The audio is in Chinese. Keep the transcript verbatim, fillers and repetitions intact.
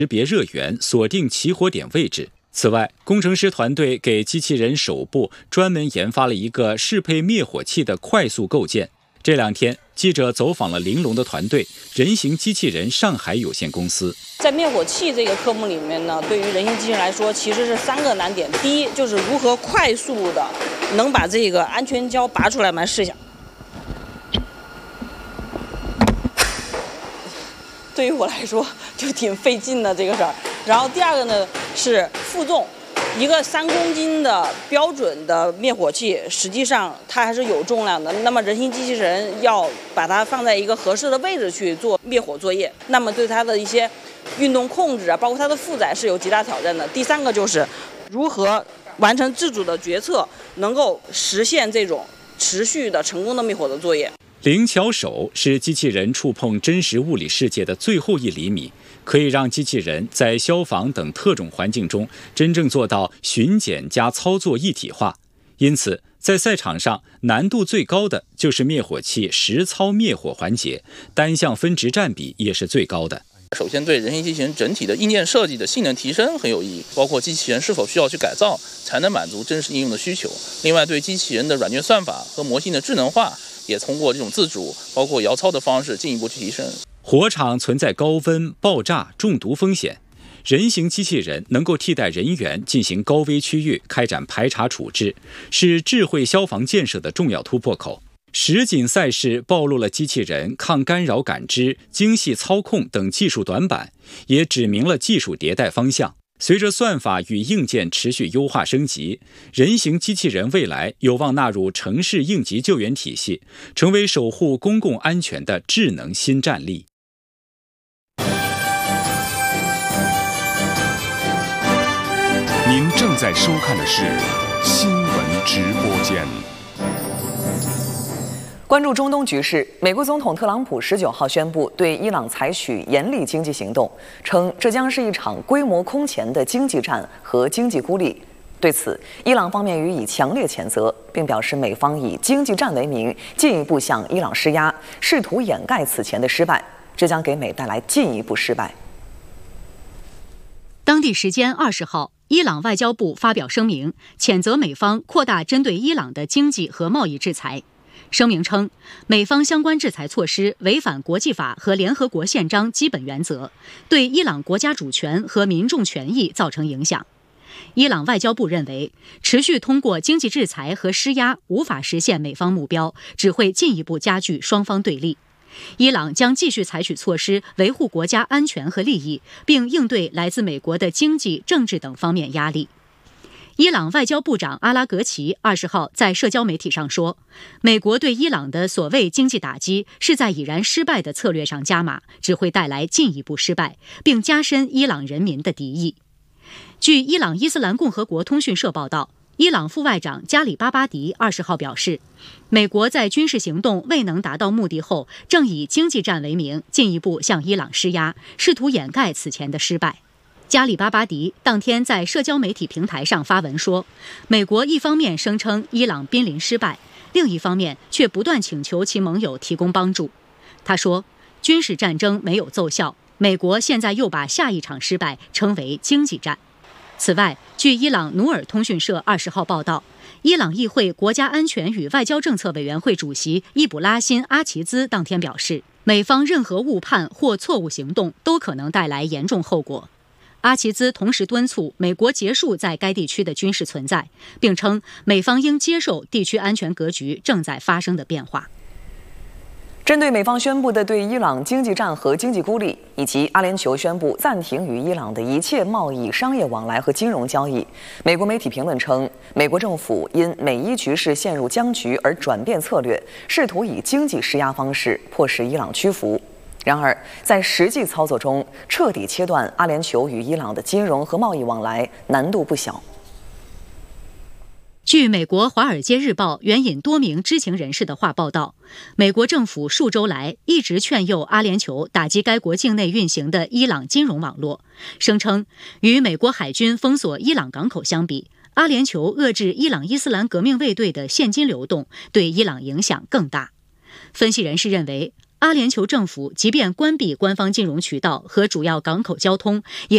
识别热源，锁定起火点位置。此外，工程师团队给机器人手部专门研发了一个适配灭火器的快速构件。这两天，记者走访了玲珑的团队人形机器人上海有限公司。 在灭火器这个科目里面呢，对于人形机器人来说，其实是三个难点。第一，就是如何快速的能把这个安全胶拔出来。来试一下，对于我来说就挺费劲的这个事儿。然后第二个呢是负重。一个三公斤的标准的灭火器，实际上它还是有重量的。那么人形机器人要把它放在一个合适的位置去做灭火作业，那么对它的一些运动控制啊，包括它的负载是有极大挑战的。第三个就是如何完成自主的决策，能够实现这种持续的成功的灭火的作业。 灵巧手是机器人触碰真实物理世界的最后一厘米，可以让机器人在消防等特种环境中真正做到巡检加操作一体化。因此，在赛场上难度最高的就是灭火器实操灭火环节，单项分值占比也是最高的。 首先，对人形机器人整体的硬件设计的性能提升很有意义，包括机器人是否需要去改造才能满足真实应用的需求。另外，对机器人的软件算法和模型的智能化，也通过这种自主，包括摇操的方式进一步去提升。 火场存在高温、爆炸、中毒风险，人形机器人能够替代人员进行高危区域开展排查处置，是智慧消防建设的重要突破口。实景赛事暴露了机器人抗干扰感知、精细操控等技术短板，也指明了技术迭代方向。随着算法与硬件持续优化升级，人形机器人未来有望纳入城市应急救援体系，成为守护公共安全的智能新战力。 您正在收看的是新闻直播间。 关注中东局势，美国总统特朗普十九号宣布对伊朗采取严厉经济行动，称这将是一场规模空前的经济战和经济孤立。对此，伊朗方面予以强烈谴责，并表示美方以经济战为名，进一步向伊朗施压，试图掩盖此前的失败，这将给美带来进一步失败。 当地时间二十号，伊朗外交部发表声明，谴责美方扩大针对伊朗的经济和贸易制裁。声明称，美方相关制裁措施违反国际法和联合国宪章基本原则，对伊朗国家主权和民众权益造成影响。伊朗外交部认为，持续通过经济制裁和施压无法实现美方目标，只会进一步加剧双方对立。伊朗将继续采取措施维护国家安全和利益，并应对来自美国的经济、政治等方面压力。伊朗外交部长阿拉格齐二十号在社交媒体上说，美国对伊朗的所谓经济打击是在已然失败的策略上加码，只会带来进一步失败，并加深伊朗人民的敌意。据伊朗伊斯兰共和国通讯社报道，伊朗副外长加里巴巴迪二十号表示，美国在军事行动未能达到目的后，正以经济战为名，进一步向伊朗施压，试图掩盖此前的失败。加里巴巴迪当天在社交媒体平台上发文说，美国一方面声称伊朗濒临失败，另一方面却不断请求其盟友提供帮助。他说，军事战争没有奏效，美国现在又把下一场失败称为经济战。此外，据伊朗努尔通讯社二十号报道，伊朗议会国家安全与外交政策委员会主席伊卜拉欣·阿齐兹当天表示，美方任何误判或错误行动都可能带来严重后果。阿齐兹同时敦促美国结束在该地区的军事存在，并称美方应接受地区安全格局正在发生的变化。 针对美方宣布的对伊朗经济战和经济孤立，以及阿联酋宣布暂停与伊朗的一切贸易、商业往来和金融交易，美国媒体评论称，美国政府因美伊局势陷入僵局而转变策略，试图以经济施压方式迫使伊朗屈服。然而，在实际操作中，彻底切断阿联酋与伊朗的金融和贸易往来难度不小。 据美国《华尔街日报》援引多名知情人士的话报道，美国政府数周来一直劝诱阿联酋打击该国境内运行的伊朗金融网络，声称与美国海军封锁伊朗港口相比，阿联酋遏制伊朗伊斯兰革命卫队的现金流动对伊朗影响更大。分析人士认为，阿联酋政府即便关闭官方金融渠道和主要港口交通，也